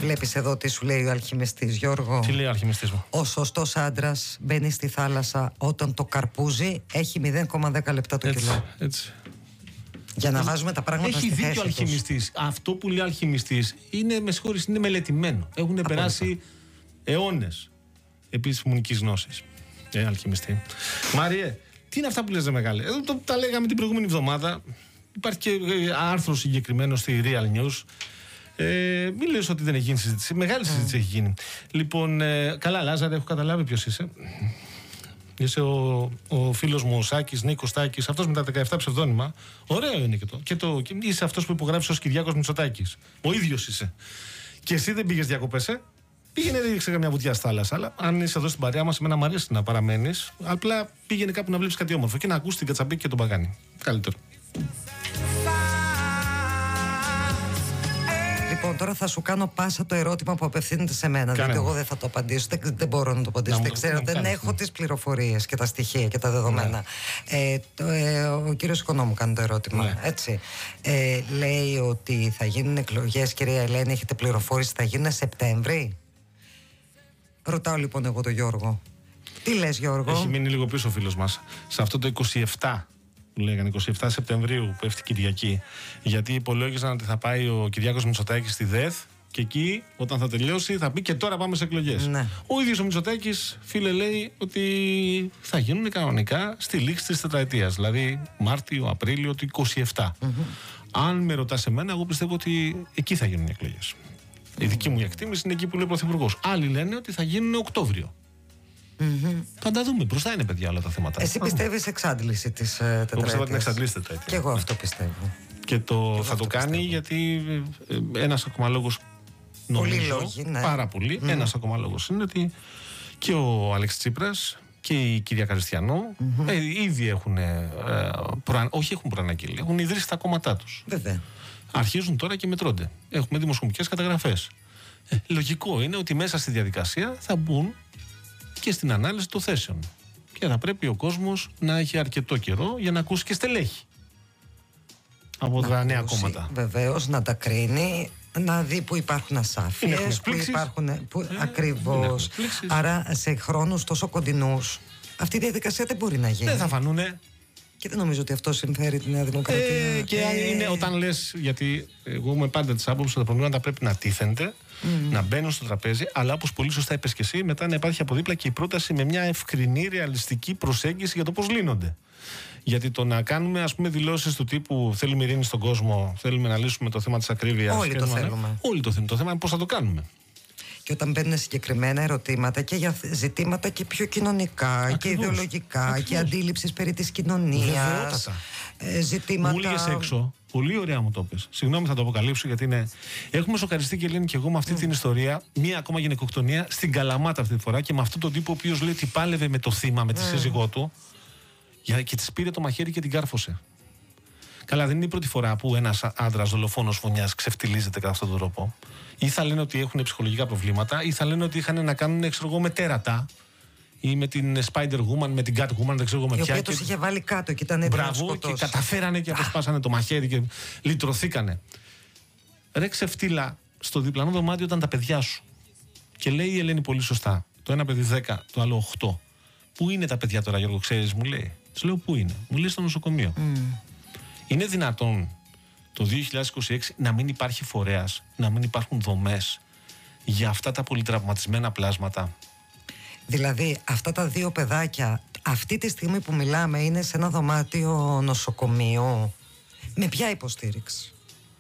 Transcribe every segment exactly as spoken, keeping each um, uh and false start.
Βλέπεις εδώ τι σου λέει ο αλχημιστής, Γιώργο. Τι λέει ο αλχημιστής μου? Ο σωστός άντρας μπαίνει στη θάλασσα όταν το καρπούζι έχει μηδέν κόμμα δέκα λεπτά το έτσι, κιλό. Έτσι. Για να βάζουμε τα πράγματα έχει στη θέση. Έχει δίκιο ο αλχημιστής. Αυτό που λέει ο αλχημιστής είναι, με συγχωρείς, είναι μελετημένο. Έχουν Απόλυτα. περάσει αιώνες επιστημονικής γνώσης. Ε, αλχημιστή. Μάριε, τι είναι αυτά που λες, ρε μεγάλε? Εδώ το, τα λέγαμε την προηγούμενη εβδομάδα. Υπάρχει και άρθρο συγκεκριμένο στη Real News. Ε, μην λες ότι δεν έχει γίνει συζήτηση. Μεγάλη συζήτηση mm. έχει γίνει. Λοιπόν, ε, καλά, Λάζαρε, έχω καταλάβει ποιος είσαι. Είσαι ο, ο φίλος μου ο Σάκης, Νίκος Στάκης, αυτός με τα δεκαεπτά ψευδόνυμα. Ωραίο είναι και το. Και, το, και είσαι αυτός που υπογράφει ως Κυριάκος Μητσοτάκης. Ο ίδιος είσαι. Και εσύ δεν πήγες διακοπές, ε? Πήγαινε, ρίξε καμιά βουτιά στη θάλασσα. Αλλά αν είσαι εδώ στην παρέα μας, εμένα μου αρέσει να παραμένεις. Απλά πήγαινε κάπου να βλέπεις κάτι όμορφο και να ακούς την Κατσαμπίκη και τον Παγάνη. Καλύτερο. Λοιπόν, τώρα θα σου κάνω πάσα το ερώτημα που απευθύνεται σε μένα. Κάνε. Γιατί εγώ δεν θα το απαντήσω. Δεν, δεν μπορώ να το απαντήσω. Να, δεν ξέρω. Να, δεν έχω τις πληροφορίες και τα στοιχεία και τα δεδομένα. Ναι. Ε, το, ε, ο κύριος Οικονόμου κάνει το ερώτημα. Ναι. Έτσι. Ε, λέει ότι θα γίνουν εκλογές, κυρία Ελένη. Έχετε πληροφόρηση, θα γίνουν Σεπτέμβρη? Ρωτάω λοιπόν εγώ τον Γιώργο. Τι λες, Γιώργο? Έχει μείνει λίγο πίσω ο φίλος μας. Σε αυτό το είκοσι επτά. Που λέγανε είκοσι επτά Σεπτεμβρίου που πέφτει Κυριακή. Γιατί υπολόγιζαν ότι θα πάει ο Κυριάκος Μητσοτάκης στη ΔΕΘ και εκεί, όταν θα τελειώσει, θα πει και τώρα πάμε σε εκλογές. Ναι. Ο ίδιος ο Μητσοτάκης, φίλε, λέει ότι θα γίνουν κανονικά στη λήξη της τετραετίας. Δηλαδή Μάρτιο, Απρίλιο του είκοσι επτά. Mm-hmm. Αν με ρωτάς εμένα, εγώ πιστεύω ότι εκεί θα γίνουν οι εκλογές. Mm-hmm. Η δική μου εκτίμηση είναι εκεί που λέει ο Πρωθυπουργός. Άλλοι λένε ότι θα γίνουν Οκτώβριο. Mm-hmm. Θα τα δούμε. Μπροστά είναι, παιδιά, όλα τα θέματα. Εσύ πιστεύεις εξάντληση της ε, τετραετίας? Εγώ πιστεύω ότι είναι εξαντλήσει τετραετία. Και εγώ αυτό πιστεύω. Και, το, και θα το κάνει πιστεύω. Γιατί ε, ένας ακόμα λόγος, νομίζω, πολύ λόγοι, ναι. πάρα πολύ, mm. ένας ακόμα λόγος είναι ότι και ο Αλέξης Τσίπρας και η κυρία Καριστιανό mm-hmm. ε, ήδη έχουν, ε, προα, όχι έχουν προαναγγείλει, έχουν ιδρύσει τα κόμματά τους. Βέβαια. Αρχίζουν τώρα και μετρώνται. Έχουμε δημοσιογραφικές καταγραφές. Ε, λογικό είναι ότι μέσα στη διαδικασία θα μπουν και στην ανάλυση των θέσεων. Και θα πρέπει ο κόσμος να έχει αρκετό καιρό για να ακούσει και στελέχη από τα νέα κόμματα. Βεβαίως, να τα κρίνει, να δει που υπάρχουν ασάφειες, που υπάρχουν. Που, ε, ακριβώς. Άρα, σε χρόνους τόσο κοντινούς, αυτή η διαδικασία δεν μπορεί να γίνει. Δεν θα φανούνε. Και δεν νομίζω ότι αυτό συμφέρει τη Νέα Δημοκρατία. Ε, και ε, είναι όταν λες, γιατί εγώ είμαι πάντα της άποψης ότι τα προβλήματα πρέπει να τίθενται, mm. να μπαίνουν στο τραπέζι, αλλά όπως πολύ σωστά είπες και εσύ, μετά να υπάρχει από δίπλα και η πρόταση με μια ευκρινή, ρεαλιστική προσέγγιση για το πώς λύνονται. Γιατί το να κάνουμε, ας πούμε, δηλώσεις του τύπου θέλουμε ειρήνη στον κόσμο, θέλουμε να λύσουμε το θέμα της ακρίβειας. Όλοι το θέλουμε. Όλοι το θέλουμε. Το θέμα είναι πώς θα το κάνουμε. Και όταν μπαίνουν συγκεκριμένα ερωτήματα και για ζητήματα και πιο κοινωνικά. Ακριβώς. Και ιδεολογικά. Ακριβώς. Και αντίληψης περί της κοινωνίας. Ε, ζητήματα. Μου έλεγες έξω, πολύ ωραία μου το πες. Συγγνώμη, θα το αποκαλύψω γιατί είναι. Έχουμε σοκαριστεί και λένε και εγώ με αυτή mm. την ιστορία. Μία ακόμα γυναικοκτονία στην Καλαμάτα αυτή τη φορά και με αυτόν τον τύπο ο οποίος λέει ότι πάλευε με το θύμα, με τη mm. σύζυγό του. Και της πήρε το μαχαίρι και την κάρφωσε. Καλά, δεν είναι η πρώτη φορά που ένας άντρας δολοφόνος φωνιάς ξεφτιλίζεται κατά αυτόν τον τρόπο. Ή θα λένε ότι έχουν ψυχολογικά προβλήματα, ή θα λένε ότι είχαν να κάνουν, ξέρω εγώ, με τέρατα. Ή με την Spider-Woman, με την Catwoman, δεν ξέρω εγώ με ποια. Η οποία τους είχε βάλει κάτω και ήταν έτοιμοι να σκοτώσει. Μπράβο, και καταφέρανε και αποσπάσανε το μαχαίρι και λυτρωθήκανε. Ρε ξεφτύλα στο διπλανό δωμάτιο ήταν τα παιδιά σου. Και λέει η Ελένη πολύ σωστά. Το ένα παιδί δέκα, το άλλο οκτώ. Πού είναι τα παιδιά τώρα, Γιώργο, ξέρεις, μου λέει. Της λέω πού είναι. Μου λέει στο νοσοκομείο. Mm. Είναι δυνατόν το δύο χιλιάδες είκοσι έξι να μην υπάρχει φορέας, να μην υπάρχουν δομές για αυτά τα πολυτραυματισμένα πλάσματα? Δηλαδή αυτά τα δύο παιδάκια αυτή τη στιγμή που μιλάμε είναι σε ένα δωμάτιο νοσοκομείου. Με ποια υποστήριξη?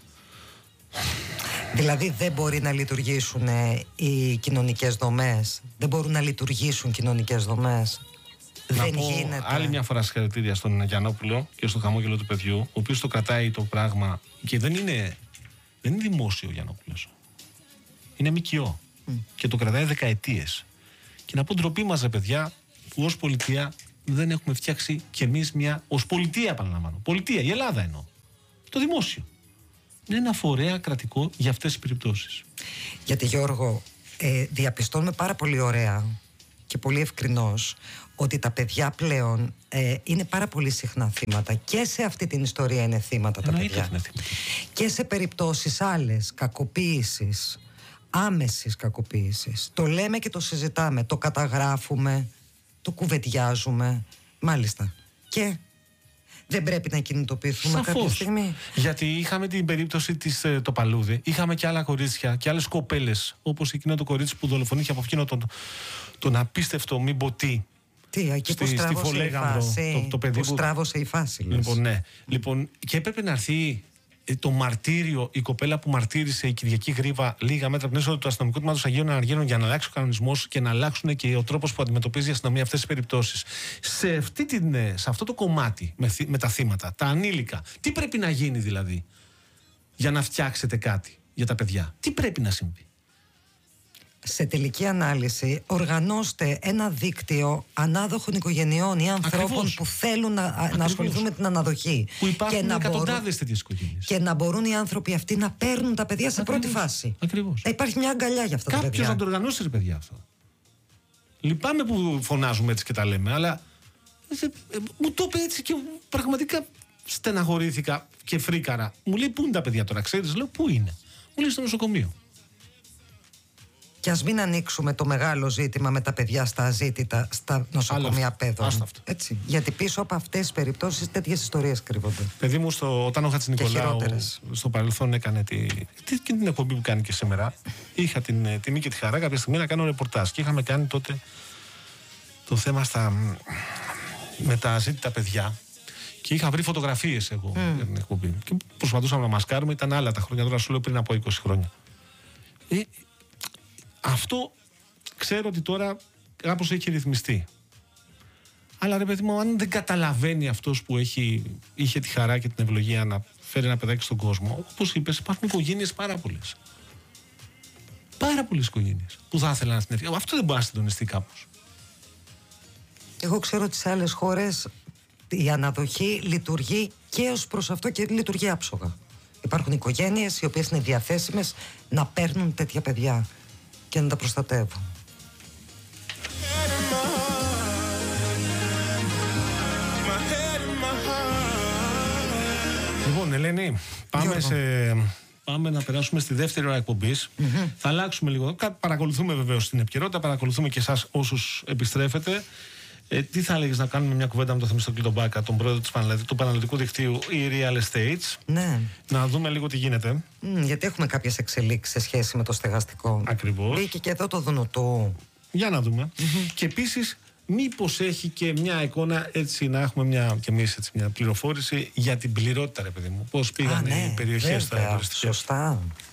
Δηλαδή δεν μπορεί να λειτουργήσουν οι κοινωνικές δομές. Δεν μπορούν να λειτουργήσουν κοινωνικές δομές. Να δεν πω γίνεται. Άλλη μια φορά συγχαρητήρια στον Γιαννόπουλο και στο χαμόγελο του παιδιού, ο οποίος το κρατάει το πράγμα και δεν είναι, δεν είναι δημόσιο ο Γιαννόπουλος. Είναι ΜΚΟ mm. και το κρατάει δεκαετίες. Και να πω ντροπή μας, ρε παιδιά, που ως πολιτεία δεν έχουμε φτιάξει κι εμείς μια. Ως πολιτεία, επαναλαμβάνω. Πολιτεία, η Ελλάδα εννοώ. Το δημόσιο. Είναι ένα φορέα κρατικό για αυτές τις περιπτώσεις. Γιατί, Γιώργο, ε, διαπιστώνουμε πάρα πολύ ωραία και πολύ ευκρινώς ότι τα παιδιά πλέον ε, είναι πάρα πολύ συχνά θύματα. Και σε αυτή την ιστορία είναι θύματα τα παιδιά. Είναι θύματα. Και σε περιπτώσεις άλλες κακοποίησης άμεσης κακοποίησης. Το λέμε και το συζητάμε, το καταγράφουμε, το κουβεντιάζουμε, μάλιστα. Και δεν πρέπει να κινητοποιηθούμε Σαφώς. κάποια στιγμή. Γιατί είχαμε την περίπτωση της ε, το Παλούδι, είχαμε και άλλα κορίτσια και άλλες κοπέλες, όπως εκείνο το κορίτσι που δολοφονήθηκε από εκείνο τον, τον απίστευτο μη πω τι. Τι, εκεί που στράβωσε η φάση. Το, το παιδί που στράβωσε η φάση. Λες. Λοιπόν, ναι. Λοιπόν, και έπρεπε να έρθει το μαρτύριο, η κοπέλα που μαρτύρησε η Κυριακή Γρήβα λίγα μέτρα από την είσοδο του αστυνομικού τμήματος Αγίων Αναργύρων για να αλλάξει ο κανονισμός και να αλλάξουν και ο τρόπος που αντιμετωπίζει η αστυνομία αυτές τις περιπτώσεις. Σε, αυτή την, σε αυτό το κομμάτι με, με τα θύματα, τα ανήλικα, τι πρέπει να γίνει δηλαδή για να φτιάξετε κάτι για τα παιδιά, τι πρέπει να συμβεί? Σε τελική ανάλυση, οργανώστε ένα δίκτυο ανάδοχων οικογενειών ή ανθρώπων Ακριβώς. που θέλουν να, να ασχοληθούν με την αναδοχή. Που υπάρχουν εκατοντάδες τέτοιες οικογένειες. Και να μπορούν οι άνθρωποι αυτοί να παίρνουν τα παιδιά σε Ακριβώς. πρώτη φάση. Ακριβώς. Να υπάρχει μια αγκαλιά για αυτά Κάποιος τα παιδιά. Κάποιος να το οργανώσει, ρε παιδιά, αυτό. Λυπάμαι που φωνάζουμε έτσι και τα λέμε, αλλά μου το είπε έτσι και πραγματικά στεναχωρήθηκα και φρίκαρα. Μου λέει, πού είναι τα παιδιά τώρα, ξέρεις? Λέω, πού είναι? Μου λέει, στο νοσοκομείο. Και ας μην ανοίξουμε το μεγάλο ζήτημα με τα παιδιά στα αζήτητα, στα νοσοκομεία παιδών. Έτσι. Γιατί πίσω από αυτές τις περιπτώσεις τέτοιες ιστορίες κρύβονται. Παιδί μου, στο, όταν ο Χατζηνικολάου στο παρελθόν έκανε τη, τη, και την εκπομπή που κάνει και σήμερα, είχα την τιμή και τη χαρά κάποια στιγμή να κάνω ρεπορτάζ. Και είχαμε κάνει τότε το θέμα στα, με τα αζήτητα παιδιά. Και είχα βρει φωτογραφίες εγώ mm. για την εκπομπή. Και προσπαθούσαμε να μασκάρουμε, ήταν άλλα τα χρόνια. Τώρα σου λέω πριν από είκοσι χρόνια. Ε, Αυτό ξέρω ότι τώρα κάπως έχει ρυθμιστεί. Αλλά ρε παιδί μου, αν δεν καταλαβαίνει αυτός που έχει, είχε τη χαρά και την ευλογία να φέρει ένα παιδάκι στον κόσμο, όπως είπες, υπάρχουν οικογένειες πάρα πολλές. Πάρα πολλές οικογένειες που θα ήθελαν να την. Αυτό δεν μπορεί να συντονιστεί κάπως. Εγώ ξέρω ότι σε άλλες χώρες η αναδοχή λειτουργεί και ως προς αυτό και λειτουργεί άψογα. Υπάρχουν οικογένειες οι οποίες είναι διαθέσιμες να παίρνουν τέτοια παιδιά και να τα προστατεύουν. Λοιπόν, Ελένη, πάμε, σε... πάμε να περάσουμε στη δεύτερη ώρα εκπομπής. Mm-hmm. Θα αλλάξουμε λίγο. Παρακολουθούμε βεβαίως την επικαιρότητα, παρακολουθούμε και εσάς όσους επιστρέφετε. Ε, τι θα έλεγες να κάνουμε μια κουβέντα με τον Θεμιστόκλη τον Μπάκα, τον πρόεδρο της Πανελλαδικού, του Πανελλαδικού Δικτύου η Real Estates. Ναι. Να δούμε λίγο τι γίνεται. Mm, γιατί έχουμε κάποιες εξελίξεις σε σχέση με το στεγαστικό. Ακριβώς. Μπήκε και εδώ το Δουνουτού. Για να δούμε. Mm-hmm. Και επίσης, μήπως έχει και μια εικόνα, έτσι να έχουμε μια, και εμείς έτσι, μια πληροφόρηση για την πληρότητα, ρε παιδί μου. Πώς πήγαν Α, ναι, οι περιοχές στα τουριστικά. Σωστά.